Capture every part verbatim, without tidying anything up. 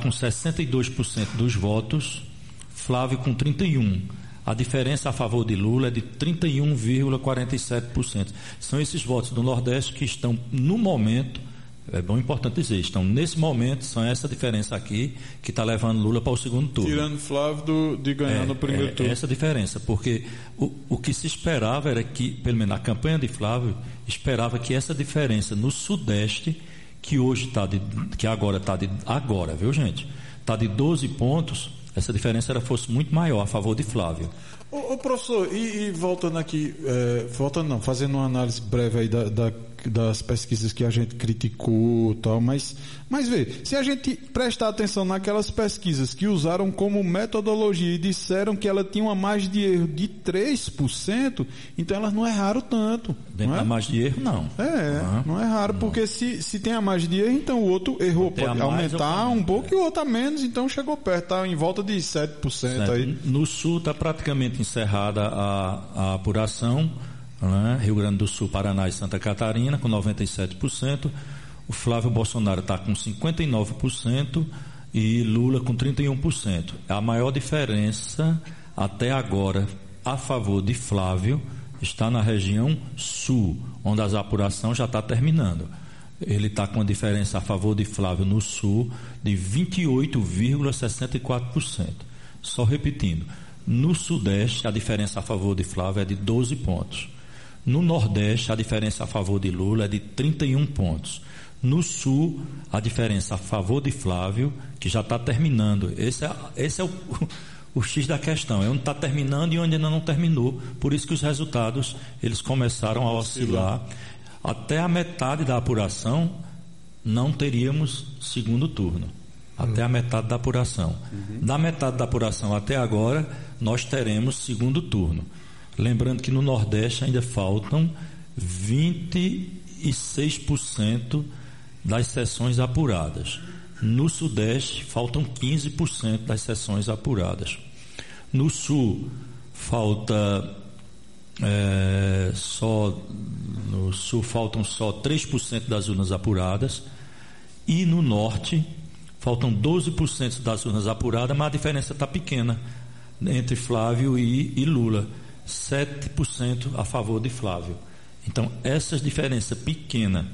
com sessenta e dois por cento dos votos, Flávio com trinta e um por cento. A diferença a favor de Lula é de trinta e um vírgula quarenta e sete por cento. São esses votos do Nordeste que estão, no momento, é bom importante dizer, estão nesse momento, são essa diferença aqui que está levando Lula para o segundo turno. Tirando Flávio do, de ganhar é, no primeiro é, turno. É essa diferença, porque o, o que se esperava era que, pelo menos na campanha de Flávio, esperava que essa diferença no Sudeste, que hoje está de, que agora está de, agora, viu gente, está de doze pontos, essa diferença era, fosse muito maior a favor de Flávio. Ô, ô professor, e, e voltando aqui, é, voltando não, fazendo uma análise breve aí da, da, das pesquisas que a gente criticou e tal, mas, mas vê, se a gente prestar atenção naquelas pesquisas que usaram como metodologia e disseram que ela tinha uma margem de erro de três por cento, então elas não erraram tanto. Dentro não é? da margem de erro, não. É, uhum. não erraram, não. Porque se, se tem a margem de erro, então o outro errou, pode aumentar um pouco e o outro a menos, então chegou perto, tá em volta de sete por cento certo. Aí. No Sul está praticamente encerrada a, a apuração, né? Rio Grande do Sul, Paraná e Santa Catarina com noventa e sete por cento, o Flávio Bolsonaro está com cinquenta e nove por cento e Lula com trinta e um por cento. A maior diferença até agora a favor de Flávio está na região Sul, onde a apuração já está terminando. Ele está com a diferença a favor de Flávio no Sul de vinte e oito vírgula sessenta e quatro por cento. Só repetindo, no Sudeste a diferença a favor de Flávio é de doze pontos. No Nordeste a diferença a favor de Lula é de trinta e um pontos. No Sul a diferença a favor de Flávio, que já está terminando. Esse é, esse é o, o X da questão, é onde está terminando e onde ainda não terminou. Por isso que os resultados eles começaram a oscilar. Até a metade da apuração não teríamos segundo turno. Até a metade da apuração. Uhum. Da metade da apuração até agora, nós teremos segundo turno. Lembrando que no Nordeste ainda faltam vinte e seis por cento das sessões apuradas. No Sudeste, faltam quinze por cento das sessões apuradas. No Sul, falta é, só... No Sul faltam só três por cento das urnas apuradas. E no Norte, faltam doze por cento das urnas apuradas, mas a diferença está pequena entre Flávio e, e Lula. sete por cento a favor de Flávio. Então, essa diferença pequena,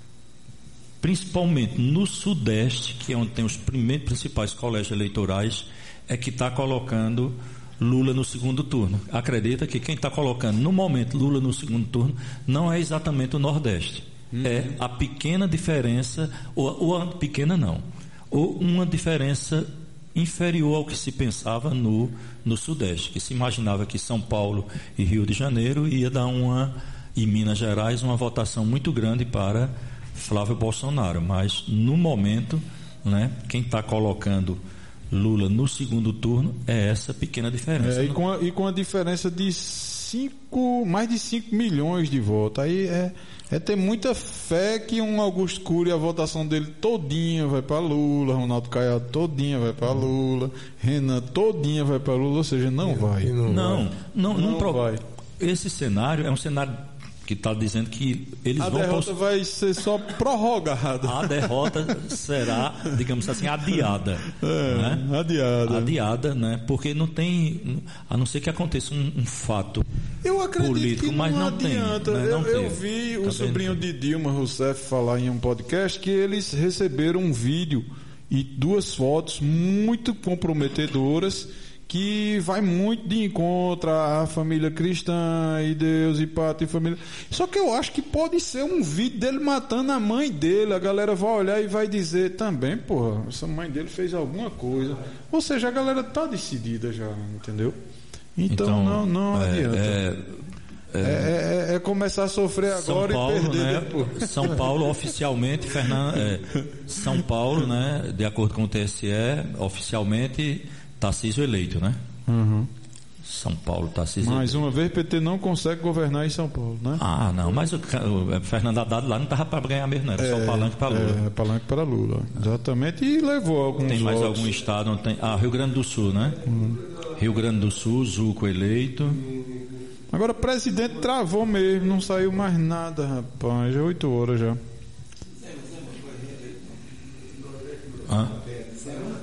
principalmente no Sudeste, que é onde tem os primeiros, principais colégios eleitorais, é que está colocando Lula no segundo turno. Acredita que quem está colocando no momento Lula no segundo turno não é exatamente o Nordeste. Hum. É a pequena diferença, ou, ou a pequena não, ou uma diferença inferior ao que se pensava no, no Sudeste, que se imaginava que São Paulo e Rio de Janeiro ia dar uma, e Minas Gerais, uma votação muito grande para Flávio Bolsonaro, mas no momento, né, quem está colocando Lula no segundo turno é essa pequena diferença. É, e, com a, e com a diferença de cinco, mais de cinco milhões de votos, aí é, é ter muita fé que um Augusto Cury, a votação dele todinha vai para Lula, Ronaldo Caiado todinha vai para Lula, Renan todinha vai para Lula, ou seja, não vai. Não, não, vai. não, não, não pro... vai. Esse cenário é um cenário que está dizendo que eles a vão... A derrota pos... vai ser só prorrogada. A derrota será, digamos assim, adiada. É, né? adiada. Adiada, né? Porque não tem... A não ser que aconteça um, um fato eu acredito político, que mas não, não adianta. Tem, né? eu, não eu vi o sobrinho de Dilma Rousseff falar em um podcast que eles receberam um vídeo e duas fotos muito comprometedoras que vai muito de encontro à família cristã e Deus e pátria e família. Só que eu acho que pode ser um vídeo dele matando a mãe dele. A galera vai olhar e vai dizer também, porra, essa mãe dele fez alguma coisa. Ou seja, a galera tá decidida já, entendeu? Então, então não, não é, adianta. É, é, é, é, é começar a sofrer agora Paulo, e perder né, depois. São Paulo oficialmente, Fernando, é, São Paulo, né, de acordo com o T S E, oficialmente Tarcísio eleito, né? Uhum. São Paulo, Tarcísio Mais eleito. uma vez, P T não consegue governar em São Paulo, né? Ah, não, mas o, o Fernando Haddad lá não estava para ganhar mesmo, não, era é, só palanque para Lula. É, palanque para Lula, exatamente, e levou alguns Tem mais votos. algum estado onde tem... Ah, Rio Grande do Sul, né? Uhum. Rio Grande do Sul, Zuco eleito. Agora, presidente travou mesmo, não saiu mais nada, rapaz, já oito horas já.